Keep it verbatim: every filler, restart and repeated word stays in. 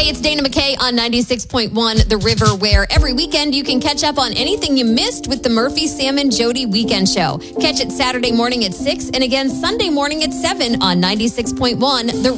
Hey, it's Dana McKay on ninety-six point one The River, where every weekend you can catch up on anything you missed with the Murphy, Sam, and Jody Weekend Show. Catch it Saturday morning at six and again Sunday morning at seven on ninety-six point one The